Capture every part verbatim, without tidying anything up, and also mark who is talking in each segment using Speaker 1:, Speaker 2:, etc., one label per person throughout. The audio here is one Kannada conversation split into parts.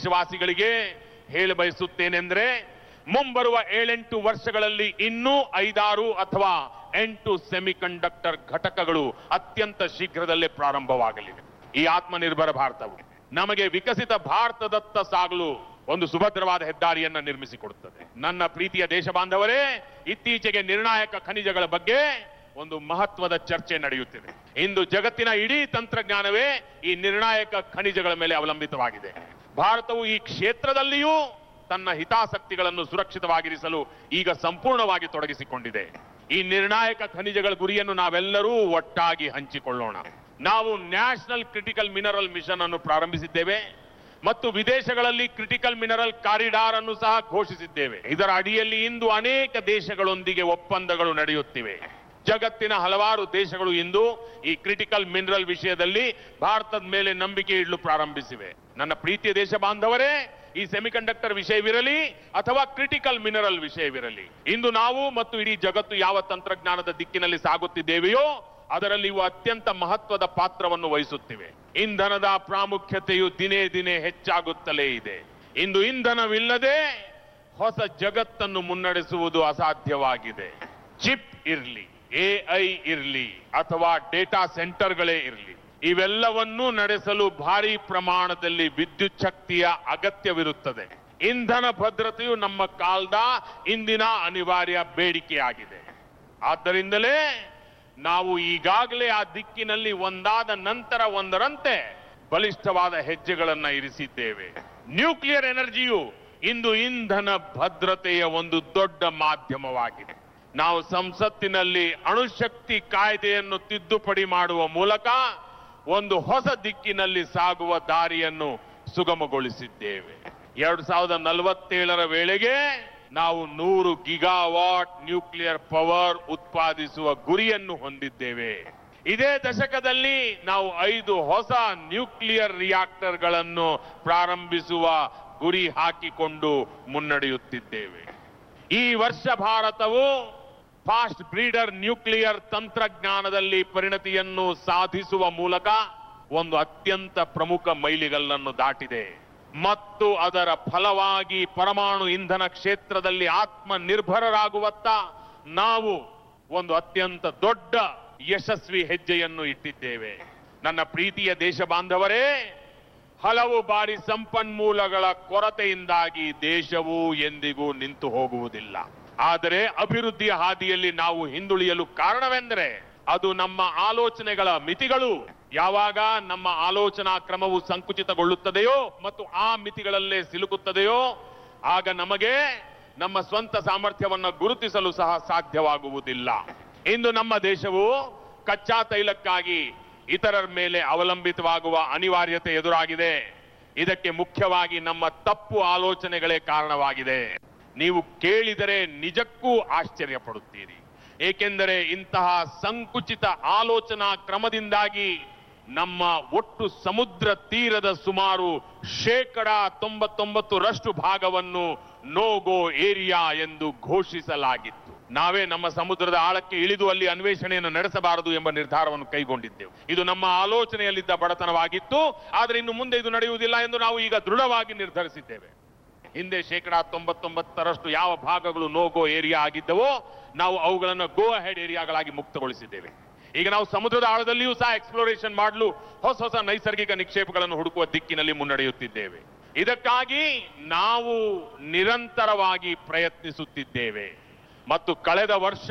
Speaker 1: ದೇಶವಾಸಿಗಳಿಗೆ ಹೇಳ ಬಯಸುತ್ತೇನೆಂದ್ರೆ ಮುಂಬರುವ ಏಳೆಂಟು ವರ್ಷಗಳಲ್ಲಿ ಇನ್ನೂ ಐದಾರು ಅಥವಾ ಎಂಟು ಸೆಮಿಕಂಡಕ್ಟರ್ ಘಟಕಗಳು ಅತ್ಯಂತ ಶೀಘ್ರದಲ್ಲೇ ಪ್ರಾರಂಭವಾಗಲಿವೆ. ಈ ಆತ್ಮನಿರ್ಭರ ಭಾರತವು ನಮಗೆ ವಿಕಸಿತ ಭಾರತದತ್ತ ಸಾಗಲು ಒಂದು ಸುಭದ್ರವಾದ ಹೆದ್ದಾರಿಯನ್ನ ನಿರ್ಮಿಸಿಕೊಡುತ್ತದೆ. ನನ್ನ ಪ್ರೀತಿಯ ದೇಶ ಬಾಂಧವರೇ, ಇತ್ತೀಚೆಗೆ ನಿರ್ಣಾಯಕ ಖನಿಜಗಳ ಬಗ್ಗೆ ಒಂದು ಮಹತ್ವದ ಚರ್ಚೆ ನಡೆಯುತ್ತಿದೆ. ಇಂದು ಜಗತ್ತಿನ ಇಡೀ ತಂತ್ರಜ್ಞಾನವೇ ಈ ನಿರ್ಣಾಯಕ ಖನಿಜಗಳ ಮೇಲೆ ಅವಲಂಬಿತವಾಗಿದೆ. ಭಾರತವು ಈ ಕ್ಷೇತ್ರದಲ್ಲಿಯೂ ತನ್ನ ಹಿತಾಸಕ್ತಿಗಳನ್ನು ಸುರಕ್ಷಿತವಾಗಿರಿಸಲು ಈಗ ಸಂಪೂರ್ಣವಾಗಿ ತೊಡಗಿಸಿಕೊಂಡಿದೆ. ಈ ನಿರ್ಣಾಯಕ ಖನಿಜಗಳ ಗುರಿಯನ್ನು ನಾವೆಲ್ಲರೂ ಒಟ್ಟಾಗಿ ಹಂಚಿಕೊಳ್ಳೋಣ. ನಾವು ನ್ಯಾಷನಲ್ ಕ್ರಿಟಿಕಲ್ ಮಿನರಲ್ ಮಿಷನ್ ಅನ್ನು ಪ್ರಾರಂಭಿಸಿದ್ದೇವೆ ಮತ್ತು ವಿದೇಶಗಳಲ್ಲಿ ಕ್ರಿಟಿಕಲ್ ಮಿನರಲ್ ಕಾರಿಡಾರ್ ಅನ್ನು ಸಹ ಘೋಷಿಸಿದ್ದೇವೆ. ಇದರ ಅಡಿಯಲ್ಲಿ ಇಂದು ಅನೇಕ ದೇಶಗಳೊಂದಿಗೆ ಒಪ್ಪಂದಗಳು ನಡೆಯುತ್ತಿವೆ. ಜಗತ್ತಿನ ಹಲವಾರು ದೇಶಗಳು ಇಂದು ಈ ಕ್ರಿಟಿಕಲ್ ಮಿನರಲ್ ವಿಷಯದಲ್ಲಿ ಭಾರತದ ಮೇಲೆ ನಂಬಿಕೆ ಇಡಲು ಪ್ರಾರಂಭಿಸಿವೆ. ನನ್ನ ಪ್ರೀತಿಯ ದೇಶ ಬಾಂಧವರೇ, ಈ ಸೆಮಿಕಂಡಕ್ಟರ್ ವಿಷಯವಿರಲಿ ಅಥವಾ ಕ್ರಿಟಿಕಲ್ ಮಿನರಲ್ ವಿಷಯವಿರಲಿ, ಇಂದು ನಾವು ಮತ್ತು ಇಡೀ ಜಗತ್ತು ಯಾವ ತಂತ್ರಜ್ಞಾನದ ದಿಕ್ಕಿನಲ್ಲಿ ಸಾಗುತ್ತಿದ್ದೇವೆಯೋ ಅದರಲ್ಲಿ ಇವು ಅತ್ಯಂತ ಮಹತ್ವದ ಪಾತ್ರವನ್ನು ವಹಿಸುತ್ತಿವೆ. ಇಂಧನದ ಪ್ರಾಮುಖ್ಯತೆಯು ದಿನೇ ದಿನೇ ಹೆಚ್ಚಾಗುತ್ತಲೇ ಇದೆ. ಇಂದು ಇಂಧನವಿಲ್ಲದೆ ಹೊಸ ಜಗತ್ತನ್ನು ಮುನ್ನಡೆಸುವುದು ಅಸಾಧ್ಯವಾಗಿದೆ. ಚಿಪ್ ಇರಲಿ, ಎಐ ಇರಲಿ ಅಥವಾ ಡೇಟಾ ಸೆಂಟರ್ಗಳೇ ಇರಲಿ, ಇವೆಲ್ಲವನ್ನೂ ನಡೆಸಲು ಭಾರಿ ಪ್ರಮಾಣದಲ್ಲಿ ವಿದ್ಯುತ್ ಶಕ್ತಿಯ ಅಗತ್ಯವಿರುತ್ತದೆ. ಇಂಧನ ಭದ್ರತೆಯು ನಮ್ಮ ಕಾಲದ ಇಂದಿನ ಅನಿವಾರ್ಯ ಬೇಡಿಕೆಯಾಗಿದೆ. ಆದ್ದರಿಂದಲೇ ನಾವು ಈಗಾಗಲೇ ಆ ದಿಕ್ಕಿನಲ್ಲಿ ಒಂದಾದ ನಂತರ ಒಂದರಂತೆ ಬಲಿಷ್ಠವಾದ ಹೆಜ್ಜೆಗಳನ್ನು ಇರಿಸಿದ್ದೇವೆ. ನ್ಯೂಕ್ಲಿಯರ್ ಎನರ್ಜಿಯು ಇಂದು ಇಂಧನ ಭದ್ರತೆಯ ಒಂದು ದೊಡ್ಡ ಮಾಧ್ಯಮವಾಗಿದೆ. ನಾವು ಸಂಸತ್ತಿನಲ್ಲಿ ಅಣುಶಕ್ತಿ ಕಾಯ್ದೆಯನ್ನು ತಿದ್ದುಪಡಿ ಮಾಡುವ ಮೂಲಕ ಒಂದು ಹೊಸ ದಿಕ್ಕಿನಲ್ಲಿ ಸಾಗುವ ದಾರಿಯನ್ನು ಸುಗಮಗೊಳಿಸಿದ್ದೇವೆ. ಎರಡು ಸಾವಿರದ ನಲವತ್ತೇಳರ ವೇಳೆಗೆ ನಾವು ನೂರು ಗಿಗಾವಾಟ್ ನ್ಯೂಕ್ಲಿಯರ್ ಪವರ್ ಉತ್ಪಾದಿಸುವ ಗುರಿಯನ್ನು ಹೊಂದಿದ್ದೇವೆ. ಇದೇ ದಶಕದಲ್ಲಿ ನಾವು ಐದು ಹೊಸ ನ್ಯೂಕ್ಲಿಯರ್ ರಿಯಾಕ್ಟರ್ಗಳನ್ನು ಪ್ರಾರಂಭಿಸುವ ಗುರಿ ಹಾಕಿಕೊಂಡು ಮುನ್ನಡೆಯುತ್ತಿದ್ದೇವೆ. ಈ ವರ್ಷ ಭಾರತವು ಫಾಸ್ಟ್ ಬ್ರೀಡರ್ ನ್ಯೂಕ್ಲಿಯರ್ ತಂತ್ರಜ್ಞಾನದಲ್ಲಿ ಪರಿಣತಿಯನ್ನು ಸಾಧಿಸುವ ಮೂಲಕ ಒಂದು ಅತ್ಯಂತ ಪ್ರಮುಖ ಮೈಲಿಗಲ್ಲನ್ನು ದಾಟಿದೆ ಮತ್ತು ಅದರ ಫಲವಾಗಿ ಪರಮಾಣು ಇಂಧನ ಕ್ಷೇತ್ರದಲ್ಲಿ ಆತ್ಮನಿರ್ಭರರಾಗುವತ್ತ ನಾವು ಒಂದು ಅತ್ಯಂತ ದೊಡ್ಡ ಯಶಸ್ವಿ ಹೆಜ್ಜೆಯನ್ನು ಇಟ್ಟಿದ್ದೇವೆ. ನನ್ನ ಪ್ರೀತಿಯ ದೇಶ ಬಾಂಧವರೇ, ಹಲವು ಬಾರಿ ಸಂಪನ್ಮೂಲಗಳ ಕೊರತೆಯಿಂದಾಗಿ ದೇಶವು ಎಂದಿಗೂ ನಿಂತು ಹೋಗುವುದಿಲ್ಲ. ಆದರೆ ಅಭಿವೃದ್ಧಿಯ ಹಾದಿಯಲ್ಲಿ ನಾವು ಹಿಂದುಳಿಯಲು ಕಾರಣವೆಂದರೆ ಅದು ನಮ್ಮ ಆಲೋಚನೆಗಳ ಮಿತಿಗಳು. ಯಾವಾಗ ನಮ್ಮ ಆಲೋಚನಾ ಕ್ರಮವು ಸಂಕುಚಿತಗೊಳ್ಳುತ್ತದೆಯೋ ಮತ್ತು ಆ ಮಿತಿಗಳಲ್ಲೇ ಸಿಲುಕುತ್ತದೆಯೋ ಆಗ ನಮಗೆ ನಮ್ಮ ಸ್ವಂತ ಸಾಮರ್ಥ್ಯವನ್ನು ಗುರುತಿಸಲು ಸಹ ಸಾಧ್ಯವಾಗುವುದಿಲ್ಲ. ಇಂದು ನಮ್ಮ ದೇಶವು ಕಚ್ಚಾ ತೈಲಕ್ಕಾಗಿ ಇತರರ ಮೇಲೆ ಅವಲಂಬಿತವಾಗುವ ಅನಿವಾರ್ಯತೆ ಎದುರಾಗಿದೆ. ಇದಕ್ಕೆ ಮುಖ್ಯವಾಗಿ ನಮ್ಮ ತಪ್ಪು ಆಲೋಚನೆಗಳೇ ಕಾರಣವಾಗಿದೆ. ನೀವು ಕೇಳಿದರೆ ನಿಜಕ್ಕೂ ಆಶ್ಚರ್ಯ ಪಡುತ್ತೀರಿ. ಏಕೆಂದರೆ ಇಂತಹ ಸಂಕುಚಿತ ಆಲೋಚನಾ ಕ್ರಮದಿಂದಾಗಿ ನಮ್ಮ ಒಟ್ಟು ಸಮುದ್ರ ತೀರದ ಸುಮಾರು ಶೇಕಡ ತೊಂಬತ್ತೊಂಬತ್ತರಷ್ಟು ಭಾಗವನ್ನು ನೋಗೋ ಏರಿಯಾ ಎಂದು ಘೋಷಿಸಲಾಗಿತ್ತು. ನಾವೇ ನಮ್ಮ ಸಮುದ್ರದ ಆಳಕ್ಕೆ ಇಳಿದು ಅಲ್ಲಿ ಅನ್ವೇಷಣೆಯನ್ನು ನಡೆಸಬಾರದು ಎಂಬ ನಿರ್ಧಾರವನ್ನು ಕೈಗೊಂಡಿದ್ದೆವು. ಇದು ನಮ್ಮ ಆಲೋಚನೆಯಲ್ಲಿದ್ದ ಬಡತನವಾಗಿತ್ತು. ಆದರೆ ಇನ್ನು ಮುಂದೆ ಇದು ನಡೆಯುವುದಿಲ್ಲ ಎಂದು ನಾವು ಈಗ ದೃಢವಾಗಿ ನಿರ್ಧರಿಸಿದ್ದೇವೆ. ಹಿಂದೆ ಶೇಕಡ ತೊಂಬತ್ತೊಂಬತ್ತರಷ್ಟು ಯಾವ ಭಾಗಗಳು ನೋಗೋ ಏರಿಯಾ ಆಗಿದ್ದವೋ ನಾವು ಅವುಗಳನ್ನು ಗೋ ಅಹೆಡ್ ಏರಿಯಾಗಳಾಗಿ ಮುಕ್ತಗೊಳಿಸಿದ್ದೇವೆ. ಈಗ ನಾವು ಸಮುದ್ರದ ಆಳದಲ್ಲಿಯೂ ಸಹ ಎಕ್ಸ್ಪ್ಲೋರೇಷನ್ ಮಾಡಲು ಹೊಸ ಹೊಸ ನೈಸರ್ಗಿಕ ನಿಕ್ಷೇಪಗಳನ್ನು ಹುಡುಕುವ ದಿಕ್ಕಿನಲ್ಲಿ ಮುನ್ನಡೆಯುತ್ತಿದ್ದೇವೆ. ಇದಕ್ಕಾಗಿ ನಾವು ನಿರಂತರವಾಗಿ ಪ್ರಯತ್ನಿಸುತ್ತಿದ್ದೇವೆ ಮತ್ತು ಕಳೆದ ವರ್ಷ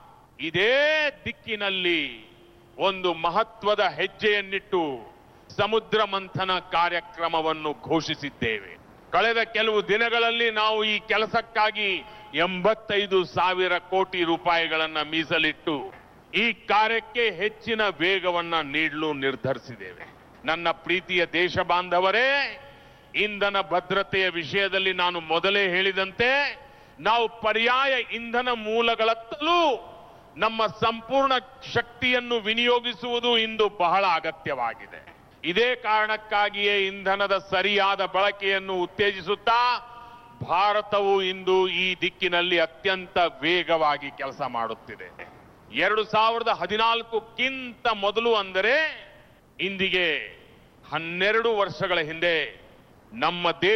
Speaker 1: ಇದೇ ದಿಕ್ಕಿನಲ್ಲಿ ಒಂದು ಮಹತ್ವದ ಹೆಜ್ಜೆಯನ್ನಿಟ್ಟು ಸಮುದ್ರ ಮಂಥನ ಕಾರ್ಯಕ್ರಮವನ್ನು ಘೋಷಿಸಿದ್ದೇವೆ. ಕಳೆದ ಕೆಲವು ದಿನಗಳಲ್ಲಿ ನಾವು ಈ ಕೆಲಸಕ್ಕಾಗಿ ಎಂಬತ್ತೈದು ಸಾವಿರ ಕೋಟಿ ರೂಪಾಯಿಗಳನ್ನು ಮೀಸಲಿಟ್ಟು ಈ ಕಾರ್ಯಕ್ಕೆ ಹೆಚ್ಚಿನ ವೇಗವನ್ನ ನೀಡಲು ನಿರ್ಧರಿಸಿದ್ದೇವೆ. ನನ್ನ ಪ್ರೀತಿಯ ದೇಶ ಬಾಂಧವರೇ, ಇಂಧನ ಭದ್ರತೆಯ ವಿಷಯದಲ್ಲಿ ನಾನು ಮೊದಲೇ ಹೇಳಿದಂತೆ ನಾವು ಪರ್ಯಾಯ ಇಂಧನ ಮೂಲಗಳತ್ತಲೂ ನಮ್ಮ ಸಂಪೂರ್ಣ ಶಕ್ತಿಯನ್ನು ವಿನಿಯೋಗಿಸುವುದು ಇಂದು ಬಹಳ ಅಗತ್ಯವಾಗಿದೆ. ಇದೇ ಕಾರಣಕ್ಕಾಗಿಯೇ ಇಂಧನದ ಸರಿಯಾದ ಬಳಕೆಯನ್ನು ಉತ್ತೇಜಿಸುತ್ತಾ ಭಾರತವು ಇಂದು ಈ ದಿಕ್ಕಿನಲ್ಲಿ ಅತ್ಯಂತ ವೇಗವಾಗಿ ಕೆಲಸ ಮಾಡುತ್ತಿದೆ. ಎರಡು ಸಾವಿರದ ಹದಿನಾಲ್ಕಕ್ಕಿಂತ ಮೊದಲು ಅಂದರೆ ಇಂದಿಗೆ ಹನ್ನೆರಡು ವರ್ಷಗಳ ಹಿಂದೆ ನಮ್ಮ ದೇಶ